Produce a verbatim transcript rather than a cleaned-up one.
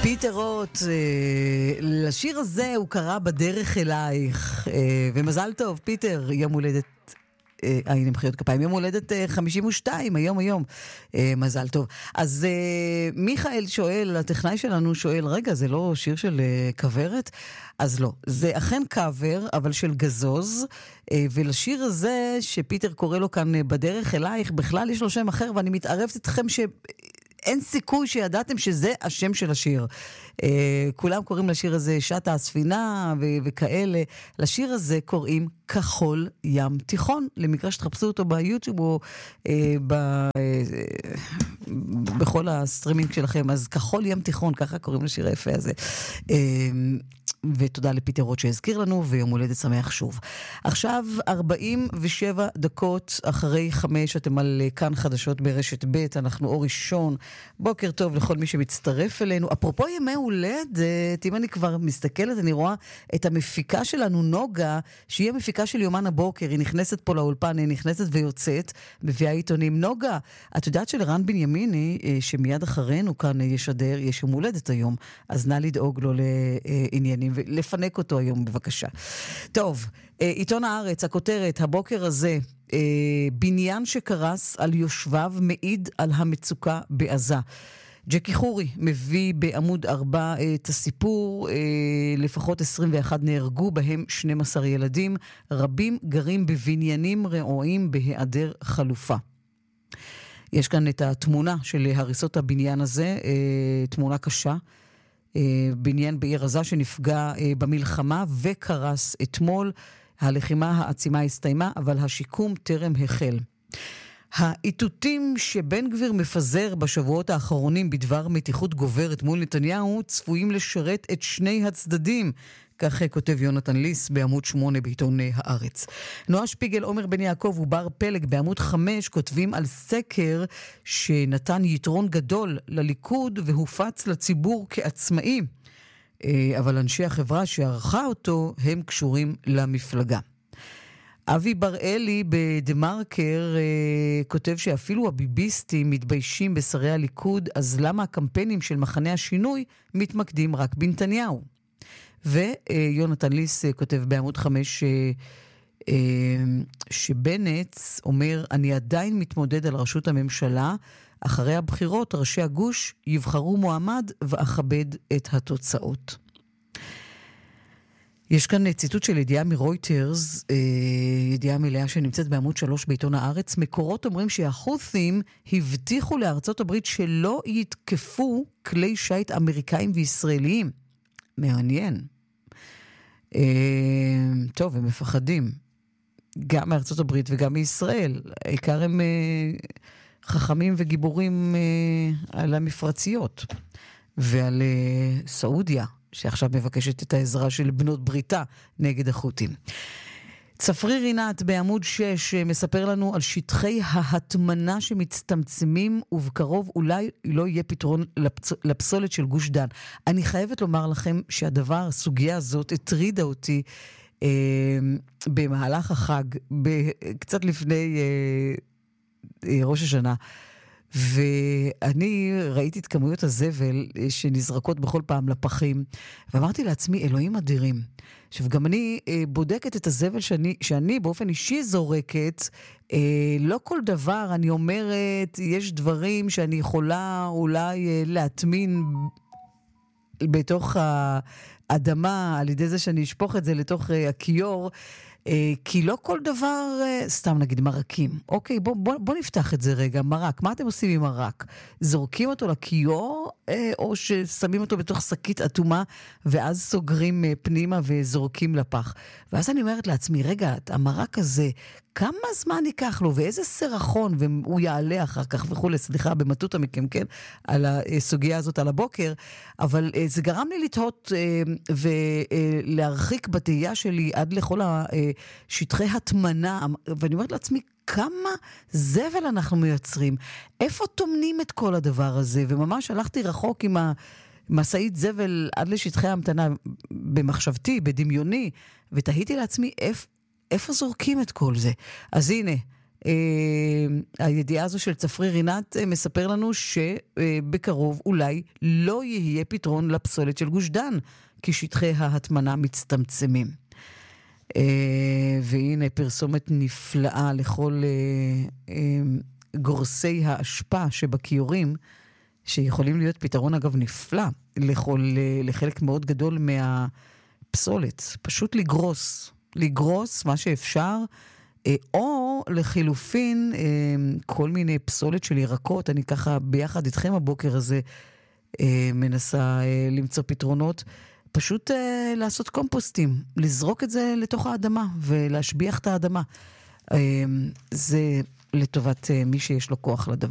פיטר רוט, לשיר הזה הוא קרא בדרך אלייך, ומזל טוב, פיטר, יום הולדת, הנה מחיאות כפיים, יום הולדת חמישים ושתיים, היום היום, מזל טוב. אז מיכאל שואל, הטכנאי שלנו שואל, רגע, זה לא שיר של כברת? אז לא, זה אכן קאבר, אבל של גזוז, ולשיר הזה שפיטר קורא לו כאן בדרך אלייך, בכלל יש לו שם אחר, ואני מתערבת אתכם ש... אין סיכוי שידעתם שזה השם של השיר. Uh, כולם קוראים לשיר הזה שטה הספינה ו- וכאלה. לשיר הזה קוראים כחול ים תיכון. למקרה שתחפשו אותו ביוטיוב או uh, ב- uh, בכל הסטרימינג שלכם. אז כחול ים תיכון, ככה קוראים לשיר היפה הזה. Uh, ותודה לפיטר רוט שהזכיר לנו, ויום הולדת שמח שוב. עכשיו ארבעים ושבע דקות אחרי חמש, אתם על כאן חדשות ברשת ב', אנחנו אור ראשון. בוקר טוב לכל מי שמצטרף אלינו. אפרופו ימי הולדת, אם אני כבר מסתכלת, אני רואה את המפיקה שלנו, נוגה, שהיא המפיקה של יומן הבוקר, היא נכנסת פה לאולפן, היא נכנסת ויוצאת, מביאה עיתונים. נוגה, את יודעת שלרן בנימיני, שמיד אחרינו כאן ישדר, יש יום הולדת היום, אז נא לדאוג לו לעניינים, ולפנק אותו היום בבקשה. טוב, עיתון הארץ, הכותרת, הבוקר הזה, בניין שקרס על יושביו מעיד על המצוקה בעזה. ג'קי חורי מביא בעמוד ארבע את הסיפור, לפחות עשרים ואחת נהרגו, בהם שנים עשר ילדים, רבים גרים בבניינים רעועים בהיעדר חלופה. יש כאן את התמונה של הריסות הבניין הזה, תמונה קשה, בניין בעיר עזה שנפגע במלחמה וקרס אתמול. הלחימה העצימה הסתיימה, אבל השיקום טרם החל. העיתותים שבן גביר מפזר בשבועות האחרונים בדבר מתיחות גוברת מול נתניהו צפויים לשרת את שני הצדדים, כך כותב יונתן ליס בעמוד שמונה בעיתון הארץ. נועה שפיגל, עומר בן יעקב ובר פלג בעמוד חמש כותבים על סקר שנתן יתרון גדול לליכוד והופץ לציבור כעצמאי. אבל אנשי החברה שערכה אותו הם קשורים למפלגה. אבי בראלי בדמרקר אה, כותב שאפילו הביביסטים מתביישים בשרי הליכוד, אז למה הקמפיינים של מחנה השינוי מתמקדים רק בנתניהו? ויונתן ליס אה, כותב בעמוד חמש אה, אה, שבנט אומר, אני עדיין מתמודד על ראשות הממשלה, אחרי הבחירות ראשי הגוש יבחרו מועמד ואכבד את התוצאות. יש כאן ציטוט של ידיעה מרויטרס, ידיעה מלאה שנמצאת בעמוד שלוש בעיתון הארץ. מקורות אומרים שהחות'ים הבטיחו לארצות הברית שלא יתקפו כלי שייט אמריקאים וישראליים. מעניין. טוב, הם מפחדים. גם מארצות הברית וגם מישראל. העיקר הם חכמים וגיבורים על המפרציות. ועל סעודיה. שעכשיו מבקשת את העזרה של בנות בריתה נגד החות'ים. צפרי רינת בעמוד שש מספר לנו על שטחי ההטמנה שמצטמצמים, ובקרוב אולי לא יהיה פתרון לפצ... לפסולת של גוש דן. אני חייבת לומר לכם שהדבר, הסוגיה הזאת, הטרידה אותי אה, במהלך החג, ב... קצת לפני אה, אה, ראש השנה, ואני ראיתי את כמויות הזבל שנזרקות בכל פעם לפחים, ואמרתי לעצמי, אלוהים אדירים. עכשיו, גם אני אה, בודקת את הזבל שאני, שאני באופן אישי זורקת, אה, לא כל דבר, אני אומרת, יש דברים שאני יכולה אולי אה, להטמין בתוך האדמה, על ידי זה שאני אשפוך את זה לתוך אה, הכיור, כי לא כל דבר, סתם נגיד מרקים. אוקיי, בוא, בוא, בוא נפתח את זה רגע. מרק, מה אתם עושים עם מרק? זורקים אותו לכיור, או ששמים אותו בתוך שקית אטומה, ואז סוגרים פנימה וזורקים לפח. ואז אני אומרת לעצמי, רגע, המרק הזה, כמה זמן ייקח לו, ואיזה סרחון, והוא יעלה אחר כך וכו', סליחה, במטות מכם, כן, על הסוגיה הזאת על הבוקר, אבל זה גרם לי לתהות ולהרחיק בתהייה שלי עד לכל השטחי התמנה, ואני אומרת לעצמי, כמה זבל אנחנו מייצרים, איפה תומנים את כל הדבר הזה, וממש הלכתי רחוק עם המסעית זבל עד לשטחי המתנה, במחשבתי, בדמיוני, ותהיתי לעצמי, איפה, איפה זורקים את כל זה? אז הנה, הידיעה הזו של צפרי רינת מספר לנו שבקרוב אולי לא יהיה פתרון לפסולת של גוש דן, כי שטחי ההטמנה מצטמצמים. והנה פרסומת נפלאה לכל גורסי האשפה שבכיורים, שיכולים להיות פתרון אגב נפלא לכל, לחלק מאוד גדול מהפסולת. פשוט לגרוס, לגרוס מה שאפשר, או לחילופין כל מיני פסולת של ירקות. אני ככה ביחד איתכם הבוקר הזה מנסה למצוא פתרונות. פשוט לעשות קומפוסטים, לזרוק את זה לתוך האדמה ולהשביח את האדמה. זה לטובת מי שיש לו כוח לדבר.